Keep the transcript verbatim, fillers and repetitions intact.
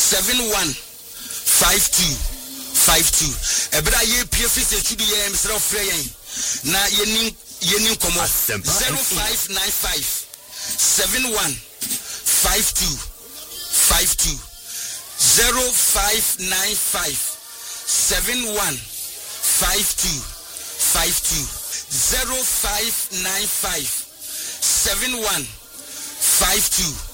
seven one five two five two. Ebra ye P F C studio ye Mister Freyen. Na yenin yenin komo zero five nine five seven one five two five two zero five nine five seven one five two five two zero five nine five seven one five two